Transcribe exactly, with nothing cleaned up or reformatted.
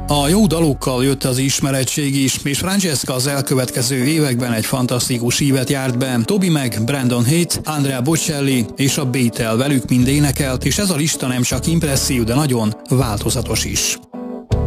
A jó dalokkal jött az ismeretség is, és Francesca az elkövetkező években egy fantasztikus ívet járt be. Toby meg Brandon Haidt, Andrea Bocelli és a Beatle velük mind énekelt, és ez a lista nem csak impresszív, de nagyon változatos is.